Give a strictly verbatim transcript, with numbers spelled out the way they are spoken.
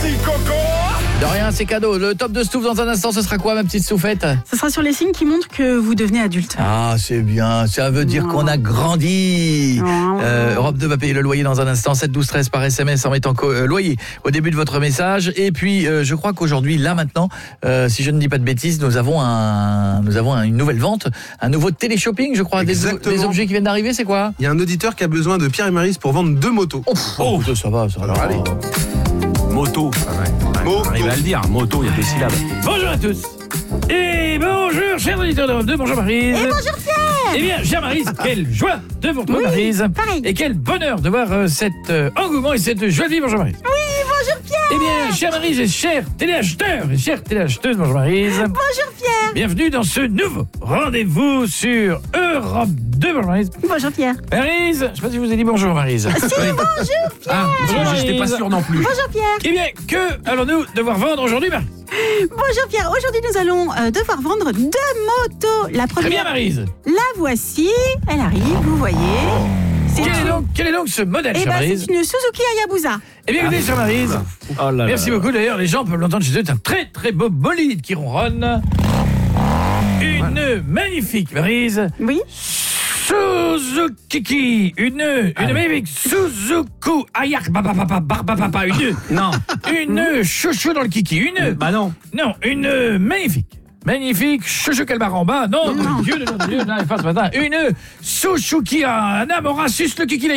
Merci Coco. De rien, c'est cadeau. Le top de Stouff dans un instant, ce sera quoi, ma petite Stouffette? Ce sera sur les signes qui montrent que vous devenez adulte. Ah, c'est bien. Ça veut dire qu'on a grandi. Euh, Europe deux va payer le loyer dans un instant. sept douze treize par S M S en mettant co- euh, loyer au début de votre message. Et puis, euh, je crois qu'aujourd'hui, là maintenant, euh, si je ne dis pas de bêtises, nous avons un, nous avou une nouvelle vente, un nouveau téléshopping, je crois. Des, des objets qui viennent d'arriver, c'est quoi? Il y a un auditeur qui a besoin de Pierre et Maryse pour vendre deux motos. Oh, oh ça va, ça va. Alors allez. Moto. Moto. Il va le dire, moto, il y a deux syllabes. Bonjour à tous. Et bonjour, chers auditeurs d'Europe deux, bonjour Maryse. Et bonjour Pierre. Eh bien, chère Maryse, quelle joie de vous retrouver, Oui, Maryse. pareil. Et quel bonheur de voir euh, cet euh, engouement et cette joie de vivre, bonjour Maryse. Oui, bonjour Pierre. Eh bien, chère Maryse et chers téléacheteurs et chères téléacheteuses, bonjour Maryse. Bonjour Pierre. Bienvenue dans ce nouveau rendez-vous sur Europe deux, bonjour Maryse. Bonjour Pierre. Maryse, je ne sais pas si je vous ai dit bonjour Maryse. Si, bonjour Pierre. Ah, Bonjour, j'étais pas Maryse. sûr non plus. Bonjour Pierre. Eh bien, que allons-nous devoir vendre aujourd'hui, Maryse? Bonjour Pierre. Aujourd'hui, nous allons euh, devoir vendre deux motos. La Très bien, première, Maryse. la voici. Elle arrive, vous voyez. C'est Quel est, une- donc, quel est donc ce modèle, Eh chère ben, Maryse? c'est une Suzuki Hayabusa. Eh bien, écoutez, chère Maryse, Oh là merci là. beaucoup. D'ailleurs, les gens peuvent l'entendre chez eux. C'est un très, très beau bolide qui ronronne. Une magnifique, Maryse. Oui. Suzuki. Une, une magnifique Suzuki. Ayak, baba, baba, baba, baba, une. Non. Une chouchou dans le kiki. Une. Bah non. Non, une magnifique. Magnifique, chouchou Calbaramba. Non, Non. Dieu de notre Dieu, non, efface matin. Une Suzuki, un Amora, sus le kiki.